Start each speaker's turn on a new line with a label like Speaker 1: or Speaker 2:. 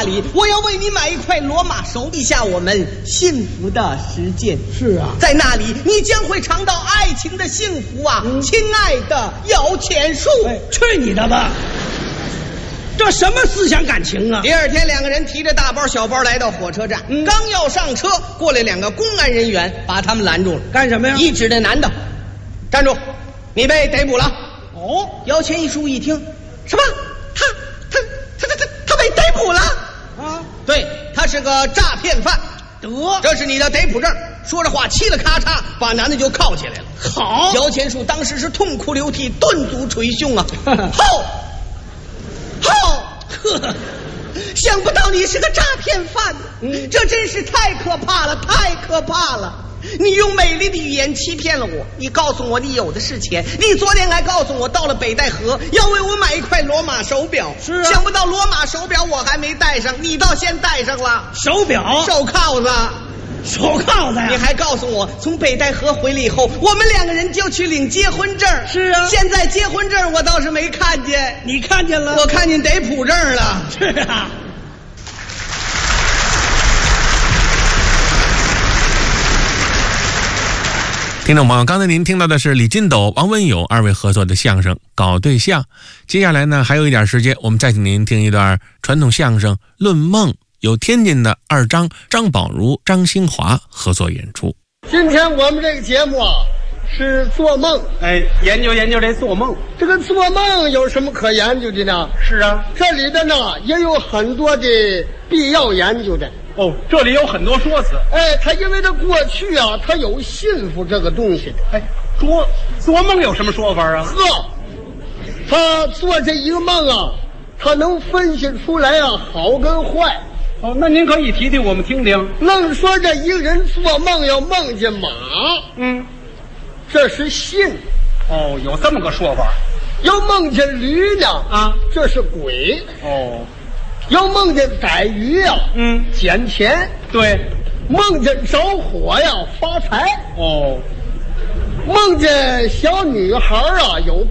Speaker 1: 里，我要为你买一块罗马手，立下我们幸福的实践。
Speaker 2: 是啊，
Speaker 1: 在那里你将会尝到爱情的幸福啊！亲爱的摇钱树，
Speaker 2: 去你的吧！这什么思想感情啊？
Speaker 1: 第二天，两个人提着大包小包来到火车站，刚要上车，过来两个公安人员把他们拦住了。
Speaker 2: 干什么呀？
Speaker 1: 一指那男的，站住，你被逮捕了。
Speaker 2: 哦，
Speaker 1: 摇钱树一听，什么？他被逮捕了
Speaker 2: 啊？
Speaker 1: 对，他是个诈骗犯。
Speaker 2: 得，
Speaker 1: 这是你的逮捕证。说着话，嘁了咔嚓，把男的就铐起来了。
Speaker 2: 好，
Speaker 1: 摇钱树当时是痛哭流涕，顿足捶胸啊！想不到你是个诈骗犯，这真是太可怕了，太可怕了！你用美丽的语言欺骗了我，你告诉我你有的是钱，你昨天还告诉我到了北戴河要为我买一块罗马手表。
Speaker 2: 是啊，
Speaker 1: 想不到罗马手表我还没戴上，你倒先戴上了。
Speaker 2: 手表，
Speaker 1: 手铐子。
Speaker 2: 手铐子呀！
Speaker 1: 你还告诉我，从北戴河回来以后，我们两个人就去领结婚证。
Speaker 2: 是啊，
Speaker 1: 现在结婚证我倒是没看见，
Speaker 2: 你看见了？
Speaker 1: 我看见逮捕证了。
Speaker 2: 是啊。
Speaker 3: 听众朋友，刚才您听到的是李金斗、王文友二位合作的相声《搞对象》。接下来呢，还有一点时间，我们再请您听一段传统相声《论梦》。由天津的二张张宝如、张兴华合作演出。
Speaker 4: 今天我们这个节目啊，是做梦。
Speaker 5: 研究研究这做梦。
Speaker 4: 这个做梦有什么可研究的呢？
Speaker 5: 是啊，
Speaker 4: 这里的呢也有很多的必要研究的。
Speaker 5: 哦，这里有很多说辞。
Speaker 4: 他因为他过去啊，他有幸福这个东西。
Speaker 5: 做梦有什么说法啊？
Speaker 4: 他做这一个梦啊，他能分析出来啊好跟坏。
Speaker 5: 哦，那您可以提提我们听听。
Speaker 4: 愣说这一个人做梦要梦见马，这是信。
Speaker 5: 哦，有这么个说法。
Speaker 4: 要梦见驴呢，这是鬼。
Speaker 5: 哦，
Speaker 4: 要梦见逮鱼呀，捡钱。
Speaker 5: 对，
Speaker 4: 梦见着火呀，发财。
Speaker 5: 哦，
Speaker 4: 梦见小女孩啊，有